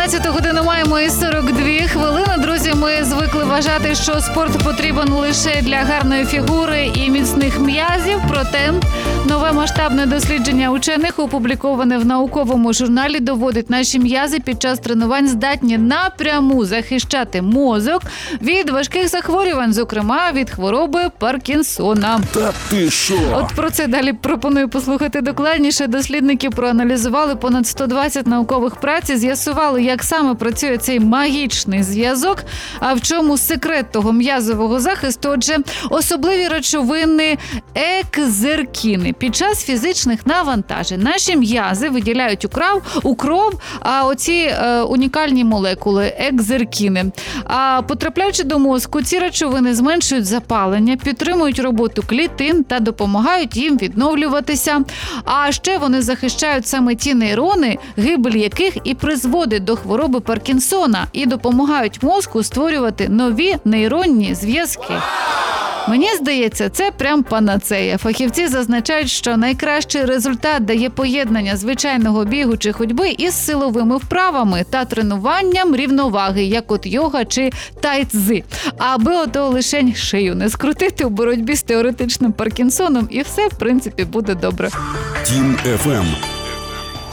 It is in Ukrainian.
12 годину маємо і 42 хвилини. Друзі, ми звикли вважати, що спорт потрібен лише для гарної фігури і міцних м'язів. Проте нове масштабне дослідження учених, опубліковане в науковому журналі, доводить, наші м'язи під час тренувань здатні напряму захищати мозок від важких захворювань, зокрема від хвороби Паркінсона. Та ти що? От про це далі пропоную послухати докладніше. Дослідники проаналізували понад 120 наукових праць і з'ясували, як саме працює цей магічний зв'язок, а в чому секрет того м'язового захисту. Отже, особливі речовини екзеркіни. Під час фізичних навантажень наші м'язи виділяють у кров, а оці унікальні молекули екзеркіни. А потрапляючи до мозку, ці речовини зменшують запалення, підтримують роботу клітин та допомагають їм відновлюватися. А ще вони захищають саме ті нейрони, гибель яких і призводить до хвороби Паркінсона, і допомагають мозку створювати нові нейронні зв'язки. Мені здається, це прям панацея. Фахівці зазначають, що найкращий результат дає поєднання звичайного бігу чи ходьби із силовими вправами та тренуванням рівноваги, як от йога чи тай-цзи. Аби ото лишень шию не скрутити у боротьбі з теоретичним Паркінсоном, і все, в принципі, буде добре. Тім FM.